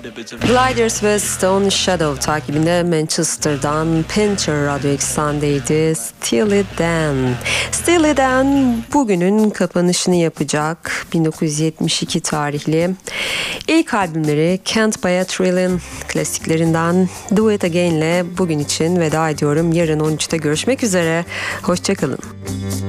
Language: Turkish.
Gliders ve Stone Shadow takibinde Manchester'dan Panther Radyo Eksen'deydi. Steely Dan. Steely Dan bugünün kapanışını yapacak. 1972 tarihli. İlk albümleri Can't Buy a Thrill klasiklerinden Do It Again ile bugün için veda ediyorum. Yarın 13'te görüşmek üzere. Hoşçakalın.